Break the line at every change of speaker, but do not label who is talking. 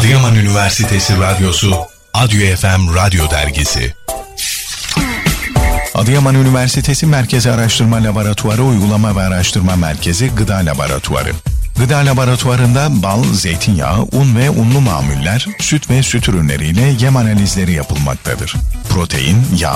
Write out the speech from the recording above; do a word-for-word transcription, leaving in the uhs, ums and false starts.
Adıyaman Üniversitesi Radyosu, Adyo F M Radyo Dergisi. Adıyaman Üniversitesi Merkezi Araştırma Laboratuvarı Uygulama ve Araştırma Merkezi Gıda Laboratuvarı. Gıda laboratuvarında bal, zeytinyağı, un ve unlu mamuller, süt ve süt ürünleriyle yem analizleri yapılmaktadır. Protein, yağ,